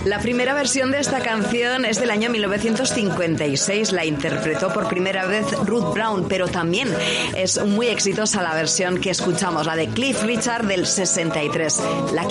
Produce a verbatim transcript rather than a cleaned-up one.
La primera versión de esta canción es del año mil novecientos cincuenta y seis. La interpretó por primera vez Ruth Brown, pero también es muy exitosa la versión que escuchamos, la de Cliff Richard del sesenta y tres. La